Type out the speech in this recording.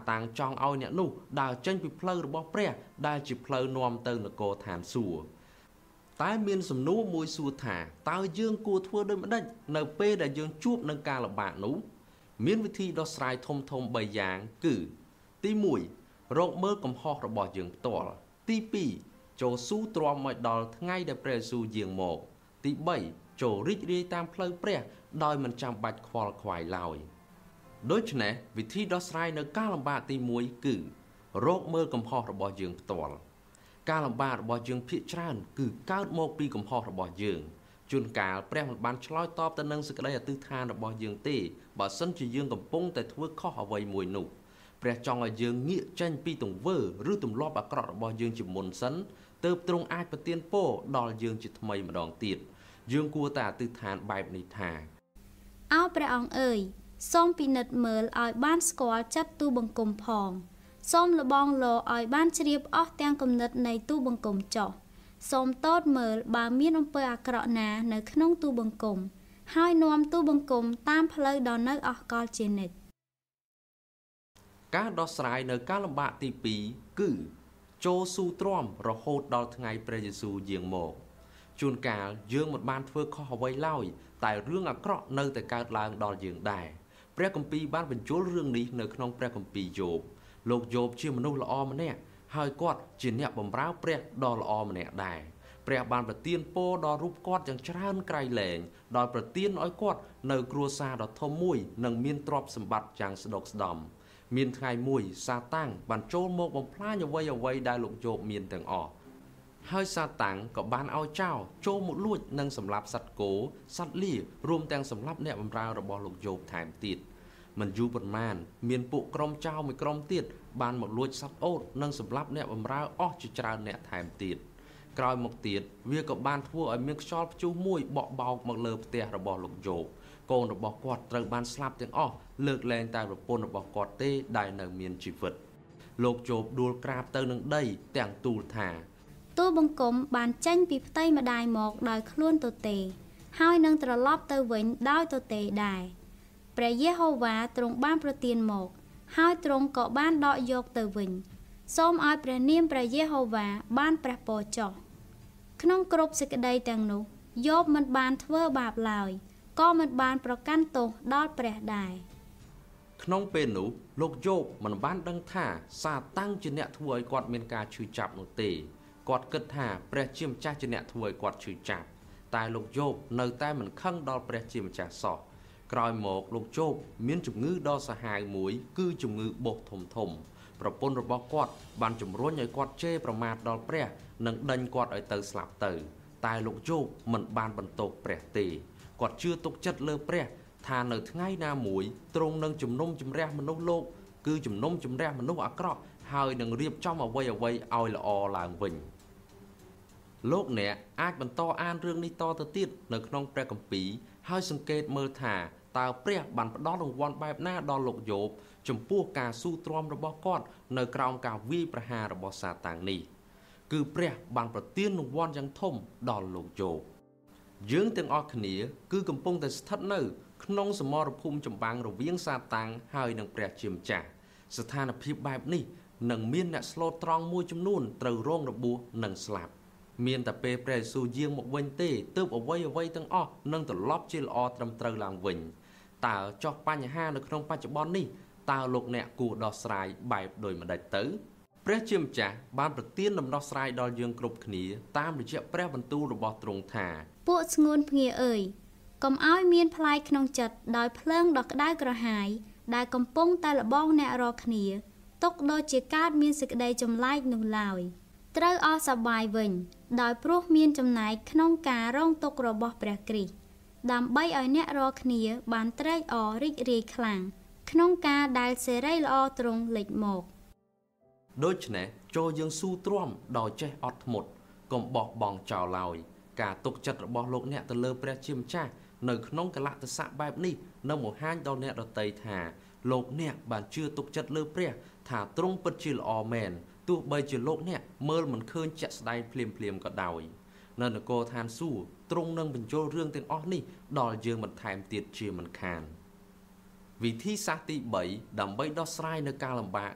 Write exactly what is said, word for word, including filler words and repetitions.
តាំងចង់ឲ្យអ្នកនោះដើរចេញពីផ្លូវរបស់ព្រះដែលជាផ្លូវនាំទៅនគរឋានសួគ៌តែមានសំណួរមួយសួរថាតើយើងគួរធ្វើដូចម្តេចនៅពេលដែលយើងជួបនឹងការលំបាកនោះមានវិធីដោះស្រាយធំធំបីយ៉ាងគឺទីមួយរកមើលកំហុសរបស់យើងផ្ទាល់ទីពីរចូលស៊ូទ្រាំឲ្យដល់ថ្ងៃដែលព្រះយេស៊ូវយាងមកទីបីចូលរីករាយតាមផ្លូវព្រះដោយមិនចាំបាច់ខ្វល់ខ្វាយឡើយដូច្នេះវិធីដោះស្រាយនៅការលំបាកទីមួយគឺរកមើលកំហុសរបស់យើងផ្ទាល់ការលំបាករបស់យើងភាគច្រើនគឺកើតមកពីកំហុសរបស់យើងជួនកាលព្រះមិនបានឆ្លើយតបទៅនឹងសេចក្តីអធិដ្ឋានរបស់យើងទេបើសិនជាយើងកំពុងតែធ្វើខុសអ្វីមួយនោះព្រះចង់ឲ្យយើងងាកចេញពីទង្វើឬទម្លាប់អាក្រក់របស់យើងជាមុនសិនទើបទ្រង់អាចប្រទានពរដល់យើងជាថ្មីម្ដងទៀតយើងគួរតែអធិដ្ឋានបែបនេះថាអោព្រះអង្គអើយសូមពិនិត្យមើលឲ្យបានស្គាល់ចិត្តទូបង្គំផងសូមលបងលោឲ្យបានជ្រាបអស់ទាំងគំនិតនៃទូបង្គំចោះសូមតតមើលបើមានអំពើអាក្រក់ណានៅក្នុងទូបង្គំហើយនាំទូបង្គំតាមផ្លូវដ៏នៅអស់កលជានិច្ចការដោះស្រាយនៅការលំបាកទីពីរគឺចូលស៊ូទ្រាំរហូតដល់ថ្ងៃព្រះយេស៊ូវយាងមកជួនកាលយើងមិនបានធ្វើខុសអ្វីឡើយតែរឿងអាក្រក់នៅតែកើតឡើងដល់យើងដែរព្រះគម្ពីរបានបញ្ចូលរឿងនេះនៅក្នុងព្រះគម្ពីរយោបលោកយោបជាមនុស្សល្អម្នាក់ហើយគាត់ជាអ្នកបម្រើព្រះដ៏ល្អម្នាក់ដែរព្រះបានប្រទានពរដល់រូបគាត់យ៉ាងច្រើនក្រៃលែងដោយប្រទានឲ្យគាត់នៅគ្រួសារដ៏ធំមួយនិងមានទ្រព្យសម្បត្តិយ៉ាងស្ដុកស្ដំមានថ្ងៃមួយសាតាំងបានចូលមកបំផ្លាញអ្វីអ្វីដែលលោកយោបមានទាំងអស់ហើយសាតាំងក៏បានឲ្យចោរចូលមកលួចនិងសម្លាប់សត្វគោសត្វលារួមទាំងសម្លាប់អ្នកបម្រើរបស់លោកយោបថែមទៀតមិនយូរប៉ុន្មានមានពួកក្រុមចោរមួយក្រុមទៀតបានមកលួចសត្វអូតនិងសម្លាប់អ្នកបម្រើអស់ជាច្រើនអ្នកថែមទៀតក្រោយមកទៀតវាក៏បានធ្វើឲ្យមានខ្យល់ព្យុះមួយបក់បោកមកលើផ្ទះរបស់លោកយោបកូនរបស់គាត់ត្រូវបានស្លាប់ទាំងអស់លើកលែងតែប្រពន្ធរបស់គាត់ទេដែលនៅមានជីវិតលោកយោបដួលក្រាបទៅនឹងដីទាំងទូលថាទូបង្គំបានចេញពីផ្ទៃម្ដាយមកដោយខ្លួនទទេហើយនឹងត្រឡប់ទៅវិញដោយទទេដែរព្រះយេហូវ៉ាទ្រង់បានប្រទានមកហើយទ្រង់ក៏បានដកយកទៅវិញសូមឲ្យព្រះនាមព្រះយេហូវ៉ាបានព្រះពរចុះក្នុងគ្រប់សេចក្តីទាំងនោះយោបមិនបានធ្វើបាបឡើយក៏មិនបានប្រកាន់ទោសដល់ព្រះដែរក្នុងពេលនោះលោកយោបមិនបានដឹងថាសាតាំងជាអ្នកធ្វើឲ្យគាត់មានការឈឺចាប់នោះទេគាត់គិតថាព្រះជាម្ចាស់ជាអ្នកធ្វើឲ្យគាត់ឈឺចាប់តែលោកយោបនៅតែមិនខឹងដល់ព្រះជាម្ចាស់សោះក្រោយមកលោកយោបមានជំងឺដ៏សាហាវមួយគឺជំងឺបោសធំធំប្រពន្ធរបស់គាត់បានជំរុញឲ្យគាត់ជេរប្រមាថដល់ព្រះនិងដេញគាត់ឲ្យទៅស្លាប់ទៅតែលោកយោបមិនបានបន្ទោសព្រះទេគាត់ជឿទុកចិត្តលើព្រះថានៅថ្ងៃណាមួយទ្រង់នឹងជំនុំជម្រះមនុស្សលោកគឺជំនុំជម្រះមនុស្សអាក្រក់ហើយនឹងរៀបចំអ្វីអ្វីឲ្យល្អឡើងវិញលោកអ្នកអាចបន្តអានរឿងនេះតទៅទៀតនៅក្នុងព្រះគម្ពីរហើយសង្កេតមើលថាតើព្រះបានផ្ដល់រង្វាន់បែបណាដល់លោកយោបចំពោះការស៊ូទ្រាំរបស់គាត់នៅក្រោមការវាយប្រហាររបស់សាតាំងនេះគឺព្រះបានប្រទានរង្វាន់យ៉ាងធំដល់លោកយោបយើងទាំងអស់គ្នាគឺកំពុងតែស្ថិតនៅក្នុងសមរភូមិចម្បាំងរវាងសាតាំងហើយនិងព្រះជាម្ចាស់ស្ថានភាពបែបនេះនឹងមានអ្នកស្លូតត្រង់មួយចំនួនត្រូវរងរបួសនិងស្លាប់មានតែពេលព្រះយេស៊ូវយាងមកវិញទេទើបអ្វីអ្វីទាំងអស់នឹងត្រឡប់ជាល្អត្រឹមត្រូវឡើងវិញតើចោះបញ្ហានៅក្នុងបច្ចុប្បន្ននេះតើលោកអ្នកគួរដោះស្រាយបែបដូចម្តេចទៅព្រះជាម្ចាស់បានប្រទានដំណោះស្រាយដល់យើងគ្រប់គ្នាតាមរយៈព្រះបន្ទូលរបស់ទ្រង់ថាពួកស្ងួនភ្ងាអើយកុំឲ្យមានផ្លាយក្នុងចិត្តដោយភ្លើងដ៏ក្តៅក្រហាយដែលកំពុងតែលបងអ្នករាល់គ្នាទុកដូចជាកើតមានសេចក្តីចម្លែកនោះឡើយត្រូវអស់សប្បាយវិញដោយព្រោះមានចំណែកក្នុងការរងទុក្ខរបស់ព្រះគ្រីស្ទដើម្បីឲ្យអ្នករាល់គ្នាបានត្រេកអររីករាយខ្លាំងក្នុងការដែលសេរីល្អទ្រង់លេចមកដូច្នេះចូលយើងស៊ូទ្រាំដោយចេះអត់ធ្មត់កុំបោះបង់ចោលឡើយការទុកចិត្តរបស់លោកអ្នកទៅលើព្រះជាម្ចាស់នៅក្នុងកលៈទេសៈបែបនេះនឹងបង្ហាញដល់អ្នកដទៃថាលោកអ្នកបានជឿទុកចិត្តលើព្រះថាទ្រង់ពិតជាល្អមែនទោះបីជាលោកអ្នកមើលមិនឃើញជាក់ស្ដែងភ្លាមភ្លាមក៏ដោយនៅនគរឋានសួគ៌ទ្រង់នឹងបញ្ចូលរឿងទាំងអស់នេះដល់យើងបន្ថែមទៀតជាមិនខានវិធីសាស្ត្រទីបីដើម្បីដោះស្រាយនៅការលំបាក